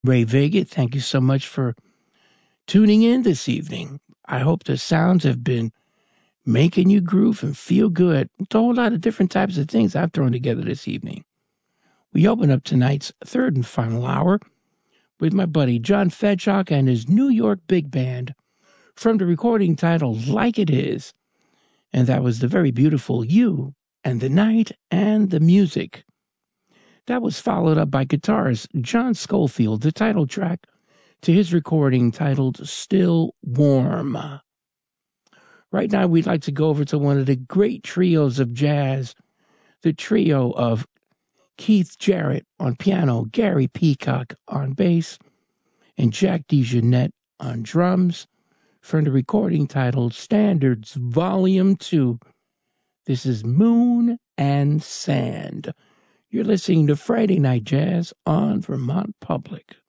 Ray Vega, thank you so much for tuning in this evening. I hope the sounds have been making you groove and feel good. It's a whole lot of different types of things I've thrown together this evening. We open up tonight's third and final hour with my buddy John Fedchock and his New York Big Band from the recording titled Like It Is. And that was the very beautiful You and the Night and the Music. That was followed up by guitarist John Scofield, the title track to his recording titled Still Warm. Right now, we'd like to go over to one of the great trios of jazz, the trio of Keith Jarrett on piano, Gary Peacock on bass, and Jack DeJohnette on drums, from the recording titled Standards Volume 2. This is Moon and Sand. You're listening to Friday Night Jazz on Vermont Public.